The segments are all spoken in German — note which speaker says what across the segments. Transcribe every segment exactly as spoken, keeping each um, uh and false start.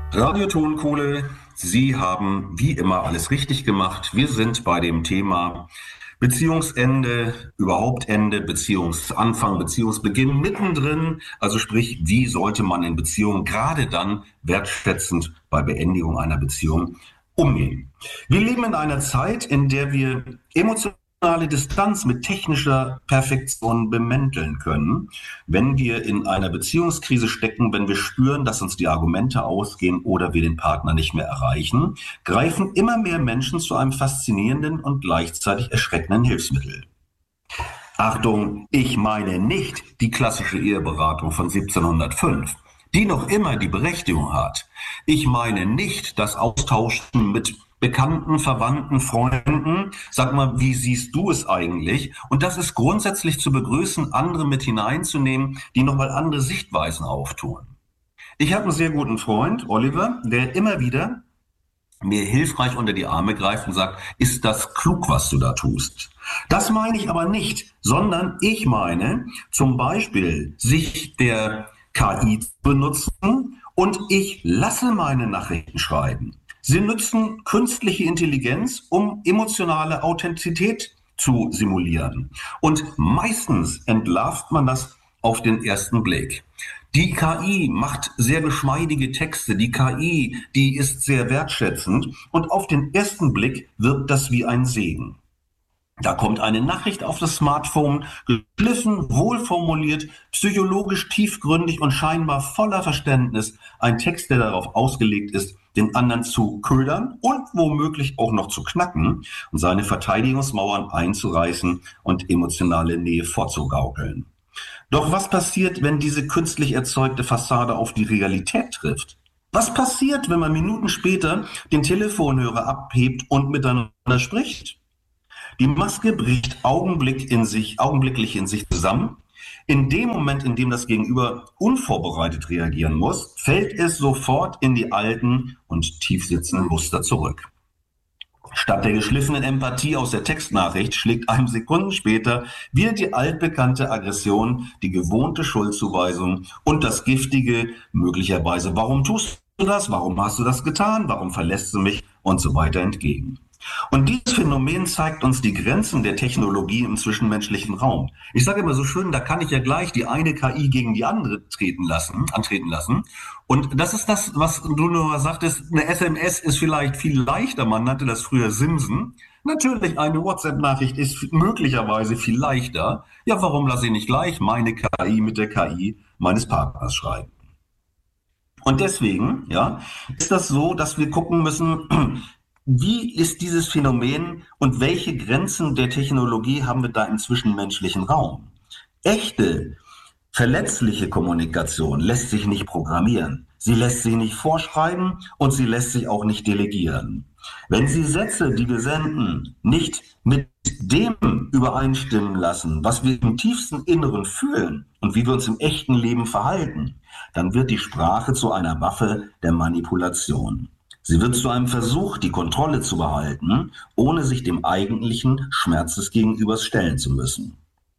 Speaker 1: Radio Tonkohle, Sie haben wie immer alles richtig gemacht. Wir sind bei dem Thema Beziehungsende, überhaupt Ende, Beziehungsanfang, Beziehungsbeginn mittendrin. Also sprich, wie sollte man in Beziehungen gerade dann wertschätzend bei Beendigung einer Beziehung umgehen? Wir leben in einer Zeit, in der wir emotional Distanz mit technischer Perfektion bemänteln können, wenn wir in einer Beziehungskrise stecken, wenn wir spüren, dass uns die Argumente ausgehen oder wir den Partner nicht mehr erreichen, greifen immer mehr Menschen zu einem faszinierenden und gleichzeitig erschreckenden Hilfsmittel. Achtung, ich meine nicht die klassische Eheberatung von siebzehnhundertfünf, die noch immer die Berechtigung hat. Ich meine nicht das Austauschen mit Bekannten, Verwandten, Freunden. Sag mal, wie siehst du es eigentlich? Und das ist grundsätzlich zu begrüßen, andere mit hineinzunehmen, die nochmal andere Sichtweisen auftun. Ich habe einen sehr guten Freund, Oliver, der immer wieder mir hilfreich unter die Arme greift und sagt, ist das klug, was du da tust? Das meine ich aber nicht, sondern ich meine zum Beispiel, sich der K I zu benutzen und ich lasse meine Nachrichten schreiben. Sie nutzen künstliche Intelligenz, um emotionale Authentizität zu simulieren. Und meistens entlarvt man das auf den ersten Blick. Die K I macht sehr geschmeidige Texte. Die K I, die ist sehr wertschätzend. Und auf den ersten Blick wirkt das wie ein Segen. Da kommt eine Nachricht auf das Smartphone, geschliffen, wohlformuliert, psychologisch tiefgründig und scheinbar voller Verständnis. Ein Text, der darauf ausgelegt ist, den anderen zu ködern und womöglich auch noch zu knacken und seine Verteidigungsmauern einzureißen und emotionale Nähe vorzugaukeln. Doch was passiert, wenn diese künstlich erzeugte Fassade auf die Realität trifft? Was passiert, wenn man Minuten später den Telefonhörer abhebt und miteinander spricht? Die Maske bricht Augenblick in sich, augenblicklich in sich zusammen. In dem Moment, in dem das Gegenüber unvorbereitet reagieren muss, fällt es sofort in die alten und tiefsitzenden Muster zurück. Statt der geschliffenen Empathie aus der Textnachricht schlägt einem Sekunden später wieder die altbekannte Aggression, die gewohnte Schuldzuweisung und das giftige, möglicherweise, warum tust du das, warum hast du das getan, warum verlässt du mich und so weiter entgegen. Und dieses Phänomen zeigt uns die Grenzen der Technologie im zwischenmenschlichen Raum. Ich sage immer so schön, da kann ich ja gleich die eine K I gegen die andere treten lassen, antreten lassen. Und das ist das, was du nur sagtest, eine S M S ist vielleicht viel leichter, man nannte das früher Simsen. Natürlich, eine WhatsApp-Nachricht ist möglicherweise viel leichter. Ja, warum lasse ich nicht gleich meine K I mit der K I meines Partners schreiben? Und deswegen, ja, ist das so, dass wir gucken müssen, wie ist dieses Phänomen und welche Grenzen der Technologie haben wir da im zwischenmenschlichen Raum? Echte, verletzliche Kommunikation lässt sich nicht programmieren. Sie lässt sich nicht vorschreiben und sie lässt sich auch nicht delegieren. Wenn Sie Sätze, die wir senden, nicht mit dem übereinstimmen lassen, was wir im tiefsten Inneren fühlen und wie wir uns im echten Leben verhalten, dann wird die Sprache zu einer Waffe der Manipulation. Sie wird zu einem Versuch, die Kontrolle zu behalten, ohne sich dem eigentlichen Schmerz des Gegenübers stellen zu müssen.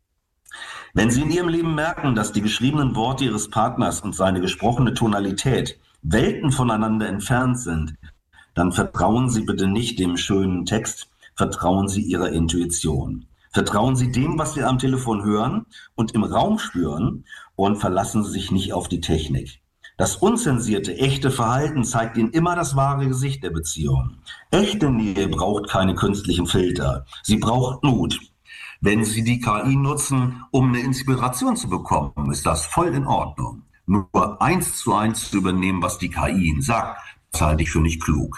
Speaker 1: Wenn Sie in Ihrem Leben merken, dass die geschriebenen Worte Ihres Partners und seine gesprochene Tonalität Welten voneinander entfernt sind, dann vertrauen Sie bitte nicht dem schönen Text, vertrauen Sie Ihrer Intuition. Vertrauen Sie dem, was Sie am Telefon hören und im Raum spüren, und verlassen Sie sich nicht auf die Technik. Das unzensierte, echte Verhalten zeigt Ihnen immer das wahre Gesicht der Beziehung. Echte Nähe braucht keine künstlichen Filter. Sie braucht Mut. Wenn Sie die K I nutzen, um eine Inspiration zu bekommen, ist das voll in Ordnung. Nur eins zu eins zu übernehmen, was die K I Ihnen sagt, das halte ich für nicht klug.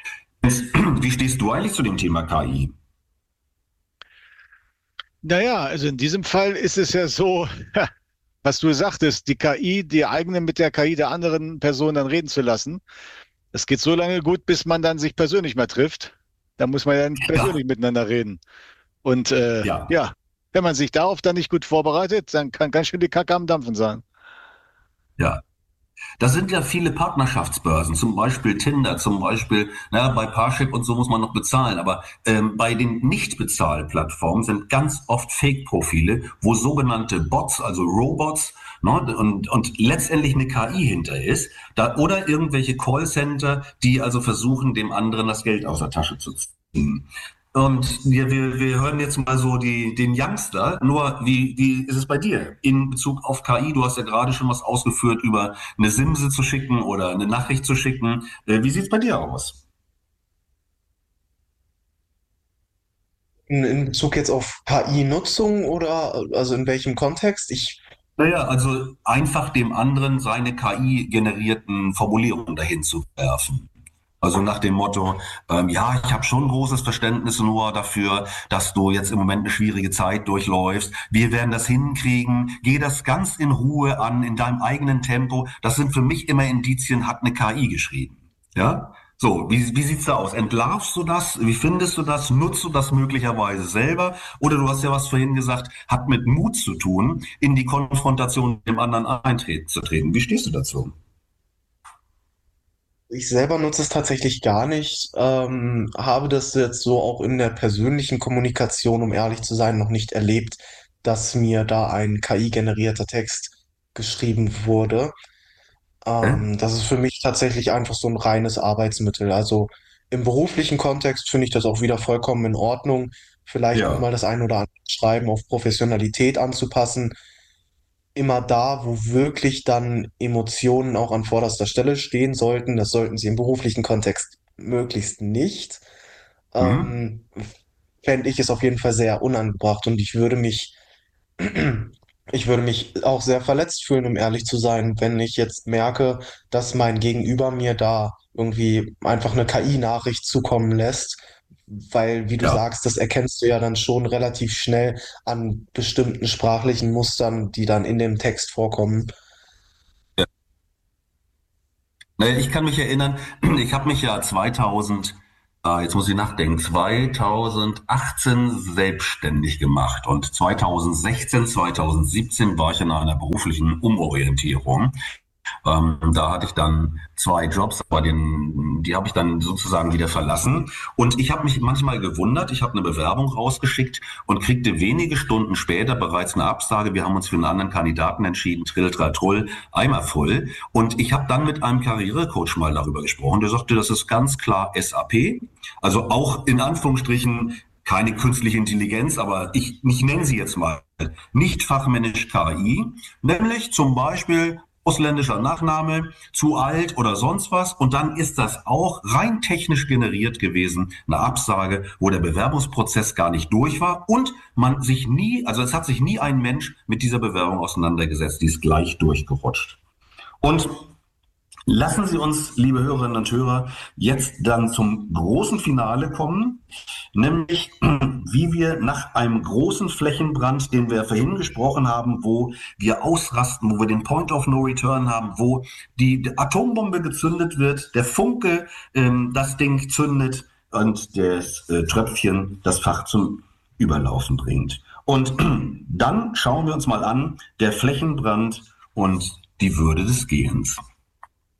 Speaker 1: Wie stehst du eigentlich zu dem Thema K I?
Speaker 2: Naja, also in diesem Fall ist es ja so, was du sagtest, die K I, die eigene mit der K I der anderen Person dann reden zu lassen. Das geht so lange gut, bis man dann sich persönlich mal trifft. Da muss man ja dann
Speaker 1: Ja,
Speaker 2: persönlich miteinander reden. Und äh,
Speaker 1: ja.
Speaker 2: ja, wenn man sich darauf dann nicht gut vorbereitet, dann kann ganz schön die Kacke am Dampfen sein.
Speaker 1: Ja. Da sind ja viele Partnerschaftsbörsen, zum Beispiel Tinder, zum Beispiel, na, bei Parship und so muss man noch bezahlen, aber ähm, bei den Nicht-Bezahl-Plattformen sind ganz oft Fake-Profile, wo sogenannte Bots, also Robots, Ne? Und, und letztendlich eine K I hinter ist, da, oder irgendwelche Callcenter, die also versuchen, dem anderen das Geld aus der Tasche zu ziehen. Und wir, wir, wir hören jetzt mal so die, den Youngster. Nur, wie, wie ist es bei dir in Bezug auf K I? Du hast ja gerade schon was ausgeführt über eine Simse zu schicken oder eine Nachricht zu schicken. Äh, wie sieht's bei dir aus?
Speaker 3: In, in Bezug jetzt auf K I-Nutzung oder also in welchem Kontext? Ich,
Speaker 1: Naja, also einfach dem anderen seine K I-generierten Formulierungen dahin zu werfen. Also nach dem Motto, ähm, ja, ich habe schon großes Verständnis nur dafür, dass du jetzt im Moment eine schwierige Zeit durchläufst. Wir werden das hinkriegen. Geh das ganz in Ruhe an, in deinem eigenen Tempo. Das sind für mich immer Indizien, hat eine K I geschrieben. Ja? So, wie, wie sieht's da aus? Entlarvst du das? Wie findest du das? Nutzt du das möglicherweise selber? Oder du hast ja was vorhin gesagt, hat mit Mut zu tun, in die Konfrontation mit dem anderen eintreten zu treten. Wie stehst du dazu?
Speaker 3: ich selber nutze es tatsächlich gar nicht, ähm, habe das jetzt so auch in der persönlichen Kommunikation, um ehrlich zu sein, noch nicht erlebt, dass mir da ein K I-generierter Text geschrieben wurde.
Speaker 1: Hä?
Speaker 3: Ähm, das ist für mich tatsächlich einfach so ein reines Arbeitsmittel. Also im beruflichen Kontext finde ich das auch wieder vollkommen in Ordnung, vielleicht
Speaker 1: Ja,
Speaker 3: nochmal das ein oder andere Schreiben auf Professionalität anzupassen. Immer da, wo wirklich dann Emotionen auch an vorderster Stelle stehen sollten, das sollten sie im beruflichen Kontext möglichst nicht,
Speaker 1: mhm.
Speaker 3: ähm, fände ich es auf jeden Fall sehr unangebracht und ich würde mich ich würde mich auch sehr verletzt fühlen, um ehrlich zu sein, wenn ich jetzt merke, dass mein Gegenüber mir da irgendwie einfach eine K I-Nachricht zukommen lässt, weil, wie du
Speaker 1: Ja.
Speaker 3: sagst, das erkennst du ja dann schon relativ schnell an bestimmten sprachlichen Mustern, die dann in dem Text vorkommen.
Speaker 1: Naja, ich kann mich erinnern, ich habe mich ja zweitausend, äh, jetzt muss ich nachdenken, zweitausendachtzehn selbstständig gemacht und zweitausendsechzehn, zweitausendsiebzehn war ich in einer beruflichen Umorientierung. Ähm, da hatte ich dann zwei Jobs, aber den, die habe ich dann sozusagen wieder verlassen. Und ich habe mich manchmal gewundert, ich habe eine Bewerbung rausgeschickt und kriegte wenige Stunden später bereits eine Absage. Wir haben uns für einen anderen Kandidaten entschieden, Trill, Trall, Trull, Eimer voll. Und ich habe dann mit einem Karrierecoach mal darüber gesprochen. Der sagte, das ist ganz klar S A P, also auch in Anführungsstrichen keine künstliche Intelligenz, aber ich, ich nenne sie jetzt mal nicht fachmännisch K I, nämlich zum Beispiel ausländischer Nachname, zu alt oder sonst was. Und dann ist das auch rein technisch generiert gewesen, eine Absage, wo der Bewerbungsprozess gar nicht durch war und man sich nie, also es hat sich nie ein Mensch mit dieser Bewerbung auseinandergesetzt, die ist gleich durchgerutscht. Und lassen Sie uns, liebe Hörerinnen und Hörer, jetzt dann zum großen Finale kommen, nämlich wie wir nach einem großen Flächenbrand, den wir vorhin gesprochen haben, wo wir ausrasten, wo wir den Point of No Return haben, wo die Atombombe gezündet wird, der Funke ähm, das Ding zündet und das äh, Tröpfchen das Fach zum Überlaufen bringt. Und dann schauen wir uns mal an, der Flächenbrand und die Würde des Gehens.